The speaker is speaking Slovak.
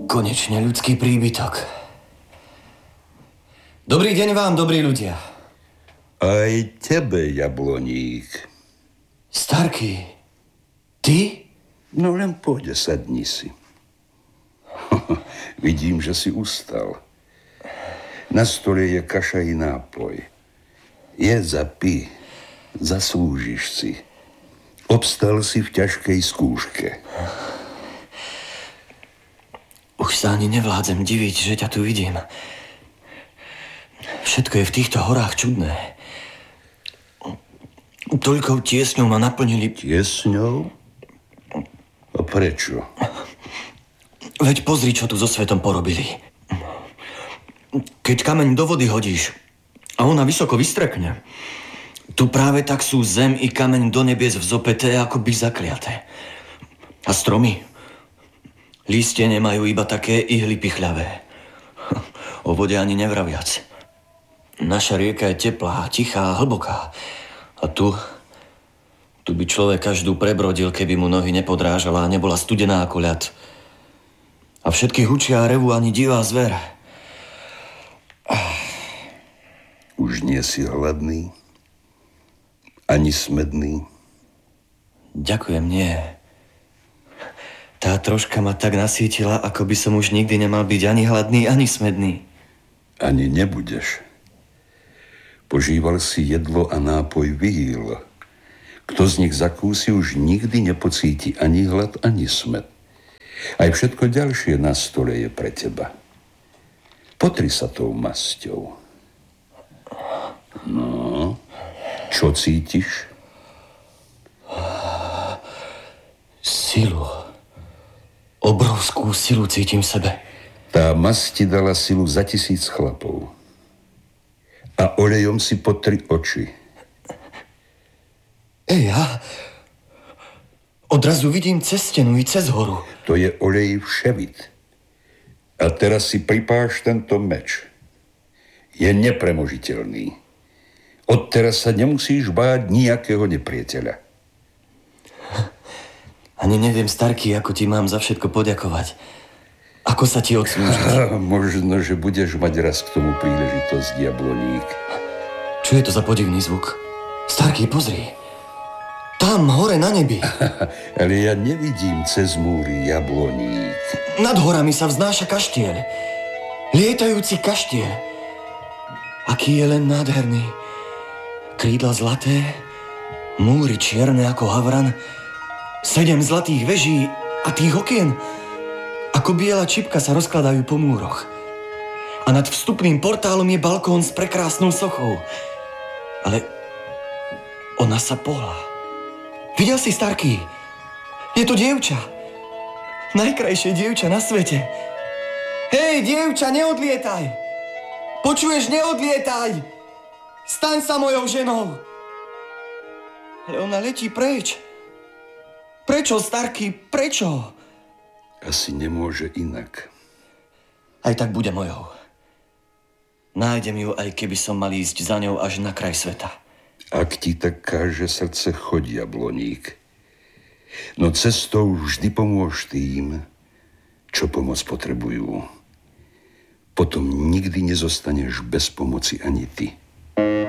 Konečne ľudský príbytok. Dobrý deň vám, dobrí ľudia. Aj tebe, Jabloník. Starký, ty? No len poď, sadni si. Vidím, že si ustal. Na stole je kaša i nápoj. Jedz a pí, zaslúžiš si. Obstal si v ťažkej skúške. Už sa ani nevládzem diviť, že ťa tu vidím. Všetko je v týchto horách čudné. Toľkou tiesňou ma naplnili... Tiesňou? A prečo? Veď pozri, čo tu so svetom porobili. Keď kameň do vody hodíš a ona vysoko vystrekne, tu práve tak sú zem i kameň do nebies vzopeté, ako by zakliaté. A stromy? Lístie nemajú iba také ihly pichľavé. O vode ani nevraviac. Naša rieka je teplá, tichá a hlboká. A tu by človek každú prebrodil, keby mu nohy nepodrážala a nebola studená ako ľad. A všetky hučia a revú ani divá zver. Už nie si hladný? Ani smedný? Ďakujem, nie. Tá troška ma tak nasítila, ako by som už nikdy nemal byť ani hladný, ani smedný. Ani nebudeš. Požíval si jedlo a nápoj vyhýl. Kto z nich zakúsi, už nikdy nepocíti ani hlad, ani smäd. Aj všetko ďalšie na stole je pre teba. Potri sa tou masťou. No, čo cítiš? Silu. Obrovskú silu cítim v sebe. Tá masť ti dala silu za 1000 chlapov. A olejom si potri oči. Ja odrazu vidím cez stenu i cez horu. To je olej vševit. A teraz si pripáš tento meč. Je nepremožiteľný. Odteraz sa nemusíš báť nejakého nepriateľa. Ani neviem, Starký, ako ti mám za všetko poďakovať. Ako sa ti odslúžiť? Možno, že budeš mať raz k tomu príležitosť, Jabloník. Čo je to za podivný zvuk? Starký, pozri. Tam, hore na nebi. Ale ja nevidím cez múry, Jabloník. Nad horami sa vznáša kaštieľ. Lietajúci kaštieľ. Aký je len nádherný. Krídla zlaté, múry čierne ako havran, 7 zlatých veží a tých okien ako biela čipka sa rozkladajú po múroch. A nad vstupným portálom je balkón s prekrásnou sochou. Ale ona sa pohla. Videl si, Starký? Je to dievča. Najkrajšie dievča na svete. Hej, dievča, neodlietaj! Počuješ, neodlietaj! Staň sa mojou ženou! Ale ona letí preč. Prečo, Starký, prečo? Asi nemôže inak. Aj tak bude mojou. Nájdem ju, aj keby som mal ísť za ňou až na kraj sveta. Ak ti tak káže srdce, choď, Jabloník. No cestou vždy pomôž tým, čo pomoc potrebujú. Potom nikdy nezostaneš bez pomoci ani ty.